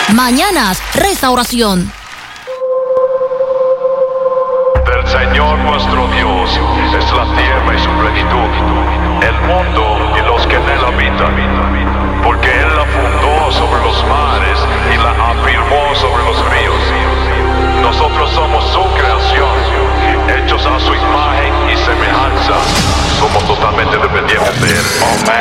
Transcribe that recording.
Mañanas Restauración. Del Señor nuestro Dios es la tierra y su plenitud, el mundo y los que en él habitan.